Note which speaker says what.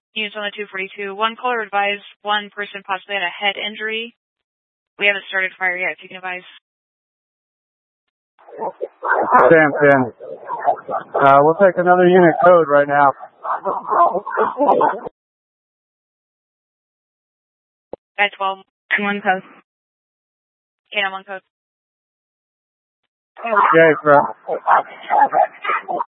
Speaker 1: Units on the 242. One caller advised one person possibly had a head injury. We haven't started fire yet, if you can advise.
Speaker 2: Stand. We'll take another unit code right now.
Speaker 1: At 12. 1 code. Yeah, 1 code.
Speaker 2: Okay, bro.